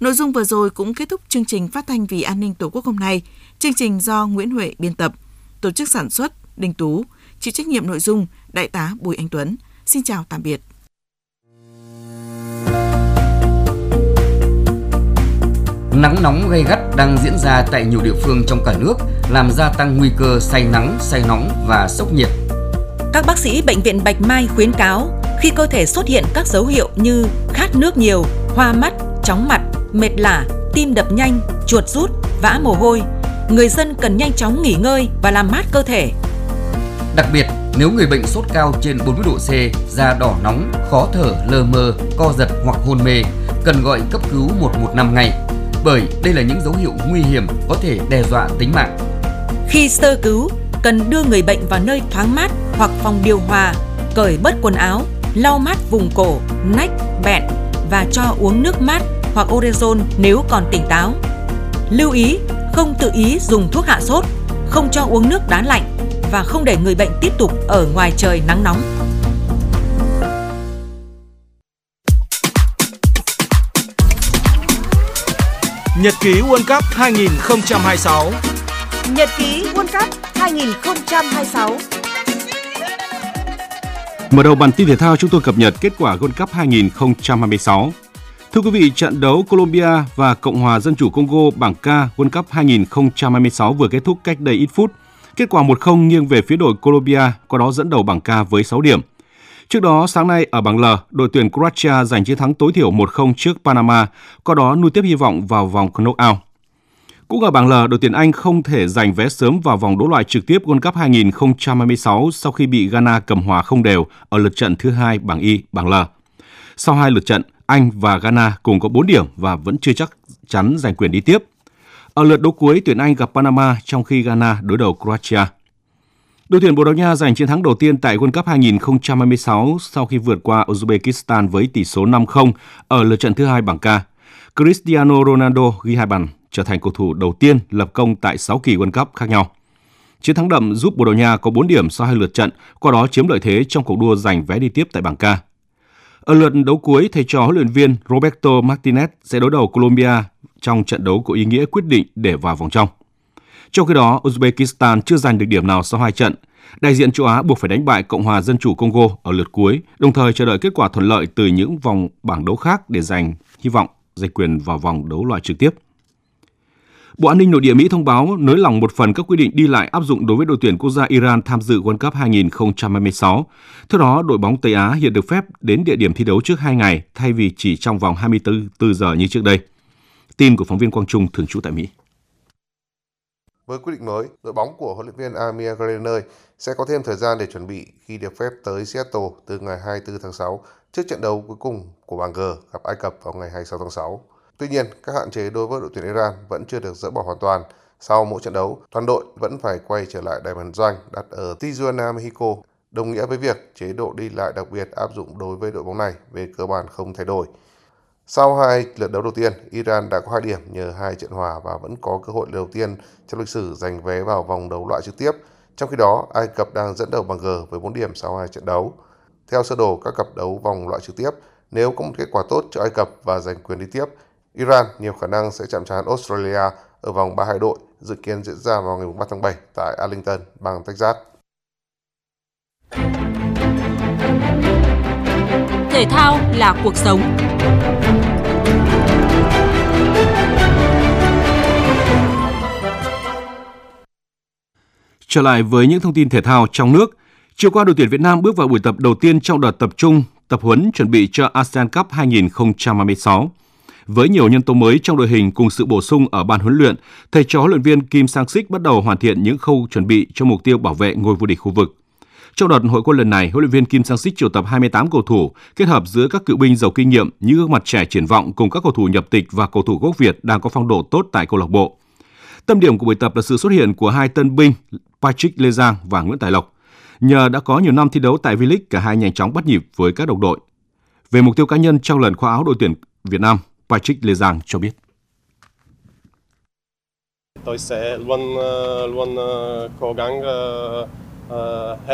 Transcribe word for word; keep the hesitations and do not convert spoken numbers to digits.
Nội dung vừa rồi cũng kết thúc chương trình Phát thanh Vì an ninh Tổ quốc hôm nay. Chương trình do Nguyễn Huệ biên tập, tổ chức sản xuất Đinh Tú, chịu trách nhiệm nội dung Đại tá Bùi Anh Tuấn. Xin chào tạm biệt. Nắng nóng gay gắt đang diễn ra tại nhiều địa phương trong cả nước, làm gia tăng nguy cơ say nắng, say nóng và sốc nhiệt. Các bác sĩ Bệnh viện Bạch Mai khuyến cáo khi cơ thể xuất hiện các dấu hiệu như khát nước nhiều, hoa mắt, chóng mặt, mệt lả, tim đập nhanh, chuột rút, vã mồ hôi, người dân cần nhanh chóng nghỉ ngơi và làm mát cơ thể. Đặc biệt, nếu người bệnh sốt cao trên bốn mươi độ C, da đỏ nóng, khó thở, lơ mơ, co giật hoặc hôn mê, cần gọi cấp cứu một một năm ngay, bởi đây là những dấu hiệu nguy hiểm có thể đe dọa tính mạng. Khi sơ cứu, cần đưa người bệnh vào nơi thoáng mát hoặc phòng điều hòa, cởi bớt quần áo, lau mát vùng cổ, nách, bẹn và cho uống nước mát hoặc orezon nếu còn tỉnh táo. Lưu ý, không tự ý dùng thuốc hạ sốt, không cho uống nước đá lạnh và không để người bệnh tiếp tục ở ngoài trời nắng nóng. Nhật ký World Cup hai không hai sáu. Nhật ký World Cup hai không hai sáu. Mở đầu bản tin thể thao, chúng tôi cập nhật kết quả World Cup hai không hai sáu. Thưa quý vị, trận đấu Colombia và Cộng hòa Dân chủ Congo bảng K World Cup hai không hai sáu vừa kết thúc cách đây ít phút. Kết quả một không nghiêng về phía đội Colombia, qua đó dẫn đầu bảng K với sáu điểm. Trước đó, sáng nay ở bảng L, đội tuyển Croatia giành chiến thắng tối thiểu một không trước Panama, qua đó nuôi tiếp hy vọng vào vòng knock-out. Cũng ở bảng L, đội tuyển Anh không thể giành vé sớm vào vòng đấu loại trực tiếp World Cup hai không hai sáu sau khi bị Ghana cầm hòa không đều ở lượt trận thứ hai bảng Y, bảng L. Sau hai lượt trận, Anh và Ghana cùng có bốn điểm và vẫn chưa chắc chắn giành quyền đi tiếp. Ở lượt đấu cuối, tuyển Anh gặp Panama trong khi Ghana đối đầu Croatia. Đội tuyển Bồ Đào Nha giành chiến thắng đầu tiên tại World Cup hai không hai sáu sau khi vượt qua Uzbekistan với tỷ số năm không ở lượt trận thứ hai bảng K. Cristiano Ronaldo ghi hai bàn, trở thành cầu thủ đầu tiên lập công tại sáu kỳ World Cup khác nhau. Chiến thắng đậm giúp Bồ Đào Nha có bốn điểm sau hai lượt trận, qua đó chiếm lợi thế trong cuộc đua giành vé đi tiếp tại bảng K. Ở lượt đấu cuối, thầy trò huấn luyện viên Roberto Martinez sẽ đối đầu Colombia trong trận đấu có ý nghĩa quyết định để vào vòng trong. Trong khi đó, Uzbekistan chưa giành được điểm nào sau hai trận. Đại diện châu Á buộc phải đánh bại Cộng hòa Dân chủ Congo ở lượt cuối, đồng thời chờ đợi kết quả thuận lợi từ những vòng bảng đấu khác để giành hy vọng giành quyền vào vòng đấu loại trực tiếp. Bộ An ninh Nội địa Mỹ thông báo nới lỏng một phần các quy định đi lại áp dụng đối với đội tuyển quốc gia Iran tham dự World Cup hai không hai sáu. Theo đó, đội bóng Tây Á hiện được phép đến địa điểm thi đấu trước hai ngày thay vì chỉ trong vòng hai mươi tư giờ như trước đây. Tin của phóng viên Quang Trung thường trú tại Mỹ. Với quy định mới, đội bóng của huấn luyện viên Amir Garenei sẽ có thêm thời gian để chuẩn bị khi được phép tới Seattle từ ngày hai mươi tư tháng sáu trước trận đấu cuối cùng của bảng G gặp Ai Cập vào ngày hai mươi sáu tháng sáu. Tuy nhiên, các hạn chế đối với đội tuyển Iran vẫn chưa được dỡ bỏ hoàn toàn. Sau mỗi trận đấu, toàn đội vẫn phải quay trở lại đại bản doanh đặt ở Tijuana, Mexico, đồng nghĩa với việc chế độ đi lại đặc biệt áp dụng đối với đội bóng này về cơ bản không thay đổi. Sau hai lượt đấu đầu tiên, Iran đã có hai điểm nhờ hai trận hòa và vẫn có cơ hội đầu tiên trong lịch sử giành vé vào vòng đấu loại trực tiếp. Trong khi đó, Ai Cập đang dẫn đầu bảng G với bốn điểm sau hai trận đấu. Theo sơ đồ các cặp đấu vòng loại trực tiếp, nếu có một kết quả tốt cho Ai Cập và giành quyền đi tiếp, Iran nhiều khả năng sẽ chạm trán Australia ở vòng ba mươi hai đội, dự kiến diễn ra vào ngày ba tháng bảy tại Arlington, bang Texas. Thể thao là cuộc sống. Trở lại với những thông tin thể thao trong nước. Chiều qua, đội tuyển Việt Nam bước vào buổi tập đầu tiên trong đợt tập trung, tập huấn chuẩn bị cho a sê an Cup hai không hai sáu. Với nhiều nhân tố mới trong đội hình cùng sự bổ sung ở ban huấn luyện, thầy trò huấn luyện viên Kim Sang-sik bắt đầu hoàn thiện những khâu chuẩn bị cho mục tiêu bảo vệ ngôi vô địch khu vực. Trong đợt hội quân lần này, huấn luyện viên Kim Sang-sik triệu tập hai mươi tám cầu thủ, kết hợp giữa các cựu binh giàu kinh nghiệm, những gương mặt trẻ triển vọng cùng các cầu thủ nhập tịch và cầu thủ gốc Việt đang có phong độ tốt tại câu lạc bộ. Tâm điểm của buổi tập là sự xuất hiện của hai tân binh Patrick Lê Giang và Nguyễn Tài Lộc. Nhờ đã có nhiều năm thi đấu tại V-League, cả hai nhanh chóng bắt nhịp với các đồng đội. Về mục tiêu cá nhân trong lần khoác áo đội tuyển Việt Nam, Patrick Lê Giang cho biết. Tôi sẽ luôn luôn cố gắng